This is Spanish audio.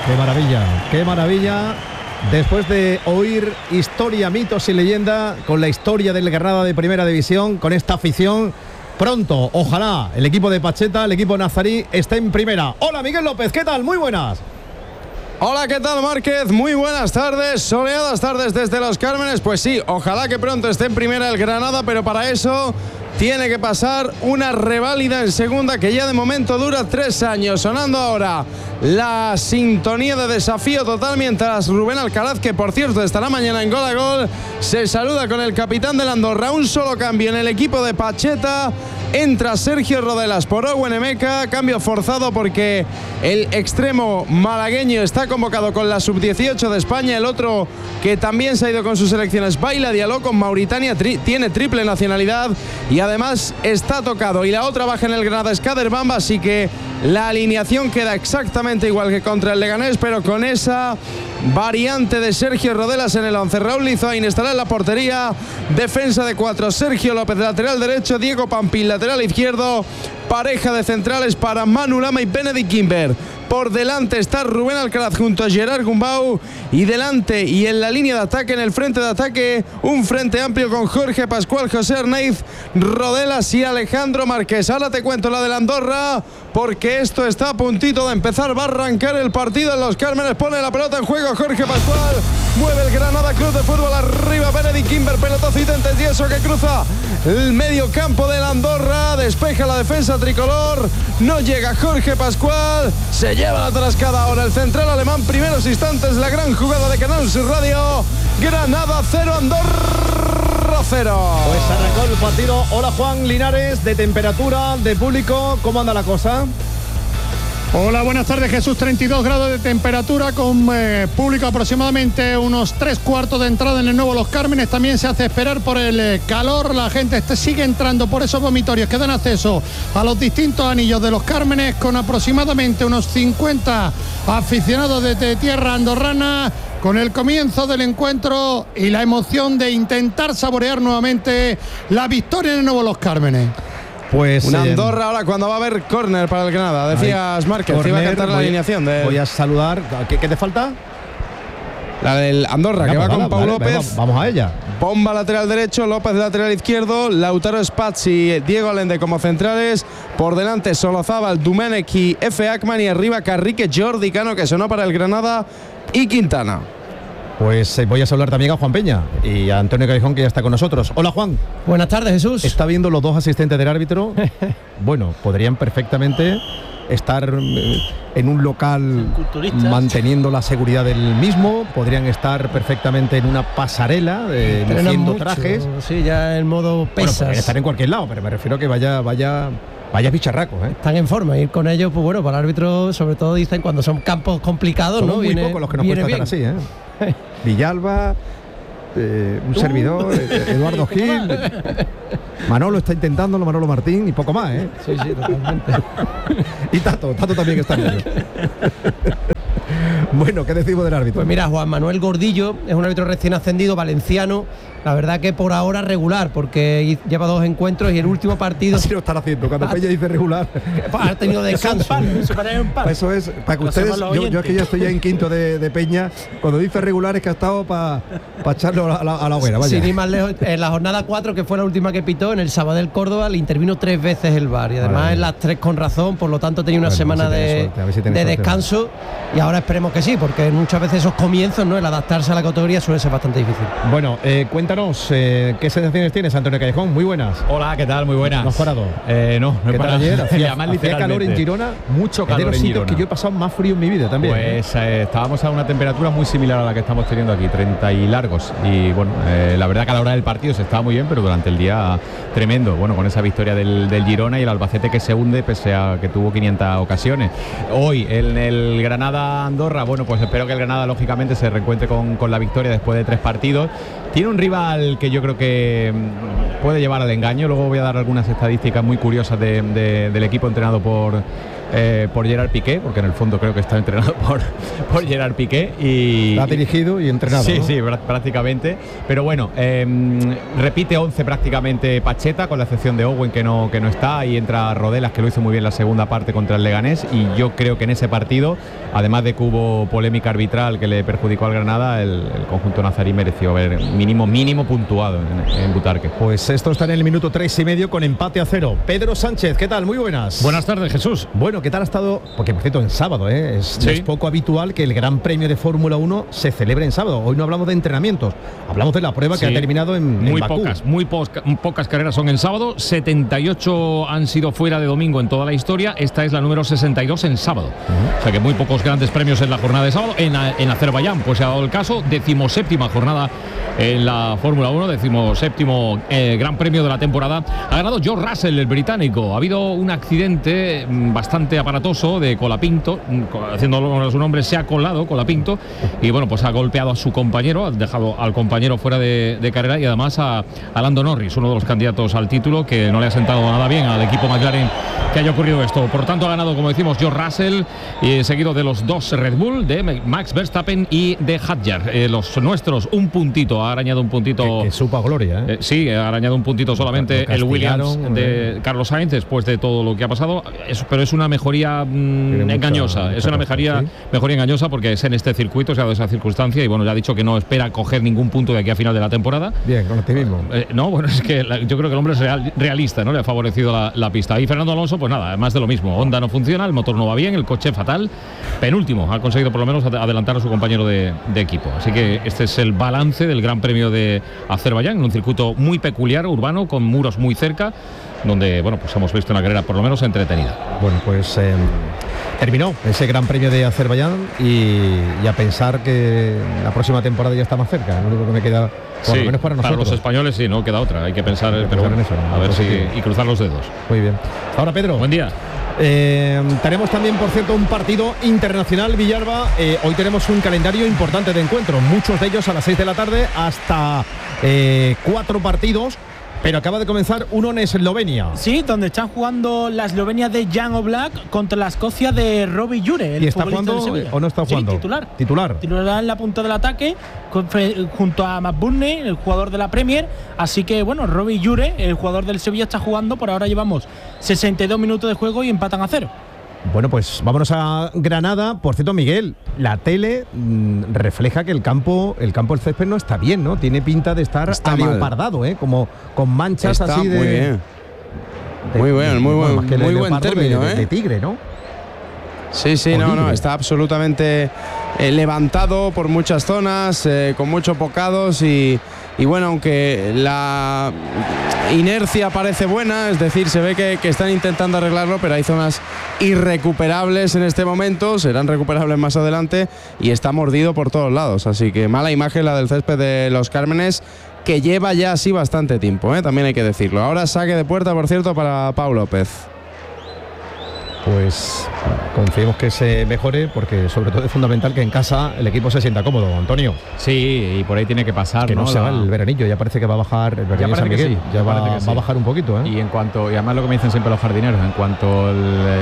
Qué maravilla, qué maravilla. Después de oír historia, mitos y leyenda con la historia del Granada de Primera División, con esta afición, pronto, ojalá, el equipo de Pacheta, el equipo nazarí, esté en primera. Hola, Miguel López, ¿qué tal? Muy buenas. Hola, ¿qué tal, Márquez? Muy buenas tardes, soleadas tardes desde Los Cármenes. Pues sí, ojalá que pronto esté en primera el Granada, pero para eso tiene que pasar una reválida en segunda que ya de momento dura 3 años. Sonando ahora la sintonía de desafío total mientras Rubén Alcaraz, que por cierto estará mañana en Gol a Gol, se saluda con el capitán del Andorra. Un solo cambio en el equipo de Pacheta. Entra Sergio Rodelas por Owen Emeka, cambio forzado porque el extremo malagueño está convocado con la sub-18 de España. El otro que también se ha ido con sus selecciones, Baila Diallo, con Mauritania, tiene triple nacionalidad y además está tocado. Y la otra baja en el Granada es Kader Bamba, así que la alineación queda exactamente igual que contra el Leganés, pero con esa variante de Sergio Rodelas en el 11. Raúl Lizoain estará en la portería. Defensa de 4, Sergio López, lateral derecho, Diego Pampín, lateral izquierdo. Pareja de centrales para Manu Lama y Benedict Kimber. Por delante está Rubén Alcaraz junto a Gerard Gumbau. Y delante y en la línea de ataque, en el frente de ataque, un frente amplio con Jorge Pascual, José Arnaiz, Rodelas y Alejandro Márquez. Ahora te cuento la del Andorra, porque esto está a puntito de empezar. Va a arrancar el partido en Los Cármenes. Pone la pelota en juego Jorge Pascual. Mueve el Granada Club de Fútbol arriba. Benedict Kimber, pelotazo y tieso que cruza el medio campo del Andorra. Despeja la defensa tricolor. No llega Jorge Pascual. Se lleva la trascada ahora el central alemán. Primeros instantes, la gran jugada de Canal Sur Radio. Granada 0, Andorra 0. Pues arrancó el partido. Hola, Juan Linares, de temperatura, de público, ¿cómo anda la cosa? Hola, buenas tardes, Jesús. 32 grados de temperatura con público aproximadamente unos 3/4 de entrada en el nuevo Los Cármenes. También se hace esperar por el calor. La gente sigue entrando por esos vomitorios que dan acceso a los distintos anillos de Los Cármenes, con aproximadamente unos 50 aficionados desde tierra andorrana, con el comienzo del encuentro y la emoción de intentar saborear nuevamente la victoria en el nuevo Los Cármenes. Pues una Andorra ahora cuando va a haber córner para el Granada. Decías, Márquez, te iba a cantar la alineación. Voy a saludar. ¿Qué te falta? La del Andorra, que va con Pau López. Vamos a ella. Bomba lateral derecho, López lateral izquierdo, Lautaro Spatz y Diego Allende como centrales. Por delante Solozábal, Domenech y F. Ackman, y arriba Carrique, Jordi Cano, que sonó para el Granada, y Quintana. Pues voy a saludar también a Juan Peña y a Antonio Callejón, que ya está con nosotros. Hola, Juan. Buenas tardes, Jesús. Está viendo los dos asistentes del árbitro. Bueno, podrían perfectamente estar en un local manteniendo la seguridad del mismo. Podrían estar perfectamente en una pasarela luciendo trajes. Sí, ya en modo pesas. Bueno, podrían estar en cualquier lado, pero me refiero a que vaya bicharraco, ¿eh? Están en forma, ir con ellos, pues bueno, para el árbitro, sobre todo dicen cuando son campos complicados, somos ¿no? Muy pocos los que nos cuesta estar así, ¿eh? Villalba, un servidor, Eduardo Gil, Manolo está intentándolo, Manolo Martín, y poco más, ¿eh? Sí, totalmente. Y Tato también está en ello. Bueno, ¿qué decimos del árbitro? Pues mira, Juan Manuel Gordillo es un árbitro recién ascendido, valenciano. La verdad que por ahora regular, porque lleva 2 encuentros y el último partido... Así lo están haciendo, cuando Peña dice regular. Ha tenido descanso. Eso es, para que ustedes... Yo es que ya estoy ya en quinto de Peña. Cuando dice regular es que ha estado para echarlo a la hoguera, vaya. Sin ir más lejos, en la jornada 4, que fue la última que pitó, en el Sabadell Córdoba, le intervino 3 veces el VAR. Y además en las 3 con razón, por lo tanto tenía una semana de descanso. Y ahora esperemos que sí, porque muchas veces esos comienzos, ¿no? El adaptarse a la categoría suele ser bastante difícil. Bueno, cuéntanos, ¿qué sensaciones tienes, Antonio Callejón? Muy buenas. Hola, ¿qué tal? Muy buenas. ¿No has parado? No he parado. Ayer hacía calor en Girona. Mucho calor en Girona. Es de los sitios que yo he pasado más frío en mi vida también. Pues estábamos a una temperatura muy similar a la que estamos teniendo aquí, 30 y largos. Y bueno, la verdad que a la hora del partido se estaba muy bien, pero durante el día tremendo. Bueno, con esa victoria del Girona y el Albacete que se hunde pese a que tuvo 500 ocasiones. Hoy en el Granada-Andorra, bueno, pues espero que el Granada lógicamente se reencuentre con la victoria después de 3 partidos. Tiene un rival que yo creo que puede llevar al engaño. Luego voy a dar algunas estadísticas muy curiosas del equipo entrenado por por Gerard Piqué, porque en el fondo creo que está entrenado por Gerard Piqué. Y está dirigido y entrenado. Sí, ¿no? sí, prácticamente. Pero bueno, repite 11 prácticamente Pacheta, con la excepción de Owen que no está, y entra Rodelas, que lo hizo muy bien la segunda parte contra el Leganés, y yo creo que en ese partido, además de que hubo polémica arbitral que le perjudicó al Granada, el conjunto nazarí mereció haber mínimo puntuado en Butarque. Pues esto está en el minuto 3,5 con empate a 0. Pedro Sánchez, ¿qué tal? Muy buenas. Buenas tardes, Jesús. Bueno, ¿qué tal ha estado? Porque por cierto, en sábado, es poco habitual que el Gran Premio de Fórmula 1 se celebre en sábado. Hoy no hablamos de entrenamientos, hablamos de la prueba que ha terminado en Bakú. Muy pocas carreras son en sábado, 78 han sido fuera de domingo en toda la historia, esta es la número 62 en sábado. O sea que muy pocos grandes premios en la jornada de sábado. En Azerbaiyán pues se ha dado el caso, 17ª jornada en la Fórmula 1, 17º Gran Premio de la temporada. Ha ganado George Russell, el británico. Ha habido un accidente bastante aparatoso de Colapinto, haciendo honor a su nombre, se ha colado Colapinto y bueno, pues ha golpeado a su compañero, ha dejado al compañero fuera de carrera, y además a Lando Norris, uno de los candidatos al título, que no le ha sentado nada bien al equipo McLaren que haya ocurrido esto. Por tanto, ha ganado, como decimos, George Russell, seguido de los dos Red Bull, de Max Verstappen y de Hadjar. Los nuestros, un puntito, ha arañado un puntito. Que supa gloria, ¿eh? Sí, ha arañado un puntito solamente el Williams de Carlos Sainz después de todo lo que ha pasado. Pero es una mejoría engañosa. Es una mejoría engañosa porque es en este circuito, se ha dado esa circunstancia, y bueno, ya ha dicho que no espera coger ningún punto de aquí a final de la temporada. Bien, con optimismo. No, bueno, es que yo creo que el hombre es realista, ¿no? Le ha favorecido la pista. Y Fernando Alonso, pues nada, más de lo mismo. Honda no funciona, el motor no va bien, el coche fatal. Penúltimo, ha conseguido por lo menos adelantar a su compañero de equipo. Así que este es el balance del Gran Premio de Azerbaiyán, en un circuito muy peculiar, urbano, con muros muy cerca, donde, bueno, pues hemos visto una carrera por lo menos entretenida. Bueno, pues terminó ese Gran Premio de Azerbaiyán y a pensar que la próxima temporada ya está más cerca. Lo único que me queda, por lo menos para nosotros. Para los españoles sí, no queda otra. Hay que pensar, pero bueno, en eso, ¿no? A ver si y cruzar los dedos. Muy bien. Ahora, Pedro. Buen día. Tenemos también, por cierto, un partido internacional, Villalba. Hoy tenemos un calendario importante de encuentros, muchos de ellos a las 6 de la tarde, hasta 4 partidos. Pero acaba de comenzar uno en Eslovenia. Sí, donde están jugando la Eslovenia de Jan Oblak contra la Escocia de Robbie Jure. ¿Y está jugando o no está jugando? Sí, titular en la punta del ataque junto a McBurney, el jugador de la Premier. Así que bueno, Robbie Jure, el jugador del Sevilla, está jugando. Por ahora llevamos 62 minutos de juego y empatan a 0. Bueno, pues vámonos a Granada. Por cierto, Miguel, la tele refleja que el campo, el césped no está bien, ¿no? Tiene pinta de estar aleopardado, como con manchas está así de... Muy bien. Muy buen término, de tigre, ¿no? Sí, no, está absolutamente levantado por muchas zonas, con muchos bocados y bueno, aunque la inercia parece buena, es decir, se ve que están intentando arreglarlo, pero hay zonas irrecuperables en este momento, serán recuperables más adelante y está mordido por todos lados, así que mala imagen la del césped de los Cármenes, que lleva ya así bastante tiempo, también hay que decirlo. Ahora saque de puerta, por cierto, para Pau López. Pues confiemos que se mejore, porque sobre todo es fundamental que en casa el equipo se sienta cómodo, Antonio. Sí, y por ahí tiene que pasar, que no se va el veranillo, ya parece que va a bajar el veranillo San Miguel, ya va a bajar un poquito, Y además lo que me dicen siempre los jardineros, en cuanto el